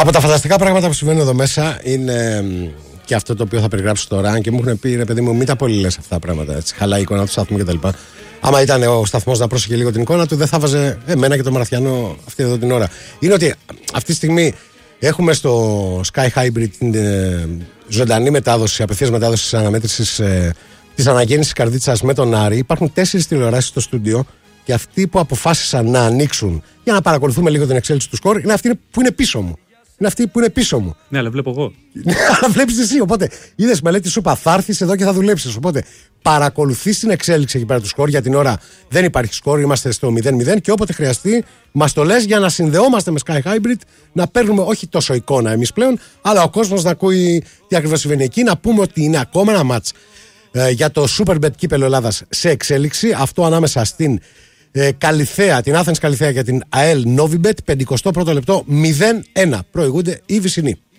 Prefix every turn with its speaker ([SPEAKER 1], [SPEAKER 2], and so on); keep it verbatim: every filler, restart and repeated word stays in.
[SPEAKER 1] Από τα φανταστικά πράγματα που συμβαίνουν εδώ μέσα είναι και αυτό το οποίο θα περιγράψω τώρα. Και μου έχουν πει, ρε παιδί μου, μην τα πολύ λες αυτά τα πράγματα. Έτσι, χαλάει η εικόνα του σταθμού κτλ. Άμα ήταν ο σταθμός να πρόσεχε λίγο την εικόνα του, δεν θα βάζε εμένα και το Μαραθιανό αυτή εδώ την ώρα. Είναι ότι αυτή τη στιγμή έχουμε στο Sky Hybrid την ε, ζωντανή μετάδοση, απευθείας μετάδοση της αναμέτρησης ε, της αναγέννησης Καρδίτσας με τον Άρη. Υπάρχουν τέσσερις τηλεοράσεις στο στούντιο και αυτοί που αποφάσισαν να ανοίξουν για να παρακολουθούμε λίγο την εξέλιξη του σκορ είναι αυτοί που είναι πίσω μου. Είναι αυτοί που είναι πίσω μου.
[SPEAKER 2] Ναι, αλλά βλέπω εγώ.
[SPEAKER 1] Αλλά βλέπεις εσύ. Οπότε είδες μελέτη σου, είπα, θα έρθεις εδώ και θα δουλέψεις. Οπότε παρακολουθείς την εξέλιξη εκεί πέρα του σκορ. Για την ώρα δεν υπάρχει σκορ, είμαστε στο μηδέν μηδέν και όποτε χρειαστεί μας το λες για να συνδεόμαστε με Sky Hybrid, να παίρνουμε όχι τόσο εικόνα εμείς πλέον, αλλά ο κόσμος να ακούει τι ακριβώς συμβαίνει εκεί. Να πούμε ότι είναι ακόμα ένα μάτς ε, για το Superbet Κύπελλο Ελλάδας σε εξέλιξη. Αυτό ανάμεσα στην Ε, Καλιθέα, την Athens Καλιθέα και την ΑΕΛ Novibet, πενηκοστό πρώτο λεπτό, μηδέν ένα. Προηγούνται οι Βυσσινοί.